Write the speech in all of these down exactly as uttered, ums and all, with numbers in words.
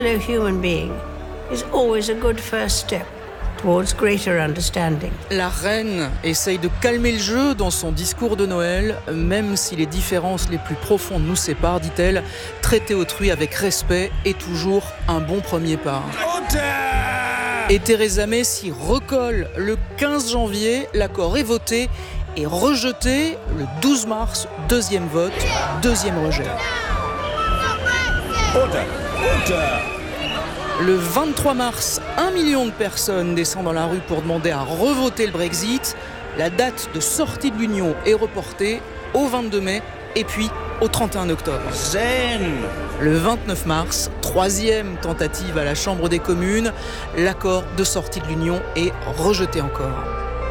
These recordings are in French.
fellow human being is always a good first step towards greater understanding. La reine essaye de calmer le jeu dans son discours de Noël, même si les différences les plus profondes nous séparent, dit-elle, traiter autrui avec respect est toujours un bon premier pas. Et Theresa May s'y recolle. Le quinze janvier, l'accord est voté et rejeté. Le douze mars, deuxième vote, deuxième rejet. Order. Order. Le vingt-trois mars, un million de personnes descendent dans la rue pour demander à revoter le Brexit. La date de sortie de l'Union est reportée au vingt-deux mai et puis au trente et un octobre. Zen. Le vingt-neuf mars, troisième tentative à la Chambre des communes. L'accord de sortie de l'Union est rejeté encore.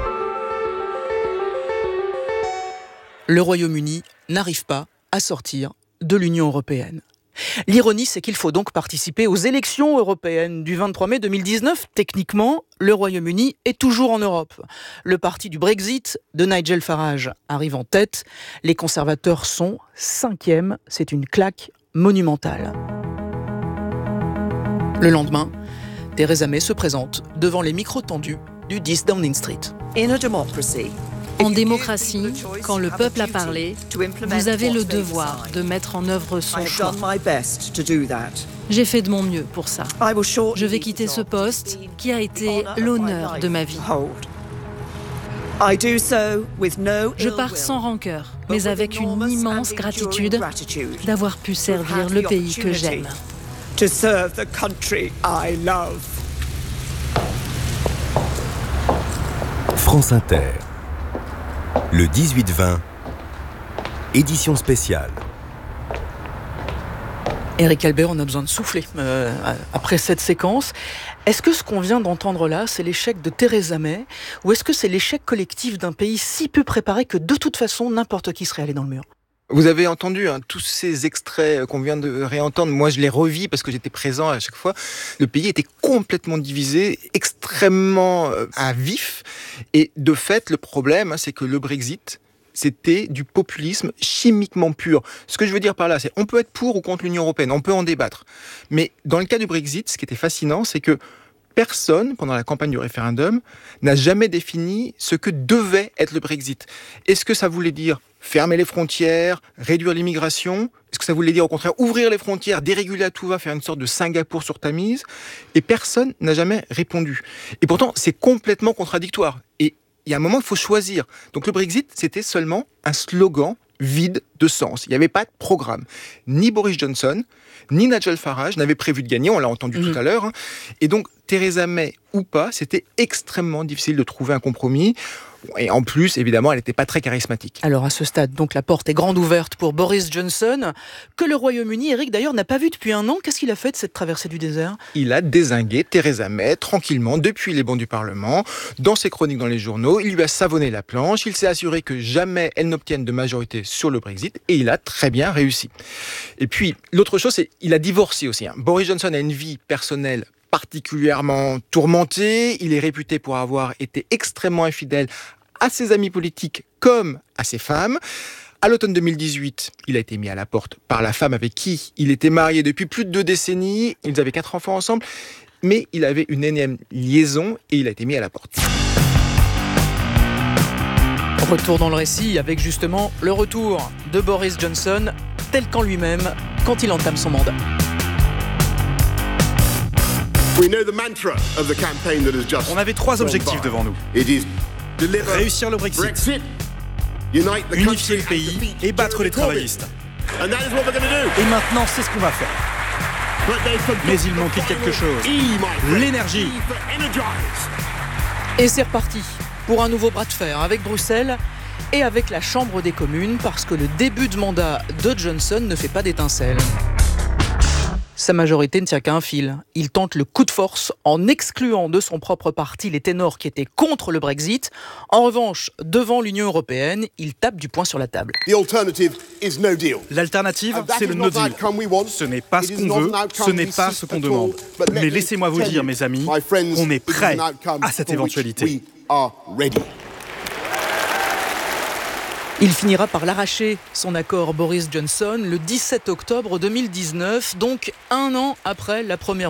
Le Royaume-Uni n'arrive pas à sortir de l'Union européenne. L'ironie, c'est qu'il faut donc participer aux élections européennes du vingt-trois mai deux mille dix-neuf. Techniquement, le Royaume-Uni est toujours en Europe. Le parti du Brexit de Nigel Farage arrive en tête. Les conservateurs sont cinquième. C'est une claque monumentale. Le lendemain, Theresa May se présente devant les micros tendus du dix Downing Street. In a democracy, En démocratie, quand le peuple a parlé, vous avez le devoir de mettre en œuvre son choix. J'ai fait de mon mieux pour ça. Je vais quitter ce poste qui a été l'honneur de ma vie. Je pars sans rancœur, mais avec une immense gratitude d'avoir pu servir le pays que j'aime. France Inter. Le dix-huit vingt, édition spéciale. Éric Albert, on a besoin de souffler euh, après cette séquence. Est-ce que ce qu'on vient d'entendre là, c'est l'échec de Theresa May, ou est-ce que c'est l'échec collectif d'un pays si peu préparé que de toute façon, n'importe qui serait allé dans le mur ? Vous avez entendu hein, tous ces extraits qu'on vient de réentendre. Moi, je les revis parce que j'étais présent à chaque fois. Le pays était complètement divisé, extrêmement euh, à vif. Et de fait, le problème, hein, c'est que le Brexit, c'était du populisme chimiquement pur. Ce que je veux dire par là, c'est on peut être pour ou contre l'Union européenne, on peut en débattre. Mais dans le cas du Brexit, ce qui était fascinant, c'est que personne, pendant la campagne du référendum, n'a jamais défini ce que devait être le Brexit. Est-ce que ça voulait dire fermer les frontières, réduire l'immigration ? Est-ce que ça voulait dire au contraire ouvrir les frontières, déréguler à tout va, faire une sorte de Singapour sur Tamise ? Et personne n'a jamais répondu. Et pourtant, c'est complètement contradictoire. Et il y a un moment, il faut choisir. Donc le Brexit, c'était seulement un slogan vide de sens. Il n'y avait pas de programme. Ni Boris Johnson, ni Nigel Farage n'avaient prévu de gagner, on l'a entendu mmh. tout à l'heure. Hein. Et donc, Theresa May ou pas, c'était extrêmement difficile de trouver un compromis. Et en plus, évidemment, elle n'était pas très charismatique. Alors à ce stade, donc la porte est grande ouverte pour Boris Johnson, que le Royaume-Uni, Eric d'ailleurs, n'a pas vu depuis un an. Qu'est-ce qu'il a fait de cette traversée du désert ? Il a dézingué Theresa May tranquillement depuis les bancs du Parlement, dans ses chroniques dans les journaux. Il lui a savonné la planche, il s'est assuré que jamais elle n'obtienne de majorité sur le Brexit, et il a très bien réussi. Et puis, l'autre chose, c'est qu'il a divorcé aussi. Hein. Boris Johnson a une vie personnelle particulièrement tourmenté. Il est réputé pour avoir été extrêmement infidèle à ses amis politiques comme à ses femmes. À l'automne deux mille dix-huit, il a été mis à la porte par la femme avec qui il était marié depuis plus de deux décennies. Ils avaient quatre enfants ensemble, mais il avait une énième liaison et il a été mis à la porte. Retour dans le récit avec justement le retour de Boris Johnson, tel qu'en lui-même quand il entame son mandat. On avait trois objectifs devant nous. Réussir le Brexit, unifier le pays et battre les travaillistes. Et maintenant, c'est ce qu'on va faire. Mais il manquait quelque chose. L'énergie. Et c'est reparti pour un nouveau bras de fer avec Bruxelles et avec la Chambre des communes, parce que le début de mandat de Johnson ne fait pas d'étincelles. Sa majorité ne tient qu'à un fil. Il tente le coup de force en excluant de son propre parti les ténors qui étaient contre le Brexit. En revanche, devant l'Union européenne, il tape du poing sur la table. L'alternative, c'est le no deal. Ce n'est pas ce qu'on veut, ce n'est pas ce qu'on demande. Mais laissez-moi vous dire, mes amis, qu'on est prêts à cette éventualité. Il finira par l'arracher, son accord Boris Johnson, le dix-sept octobre deux mille dix-neuf, donc un an après la première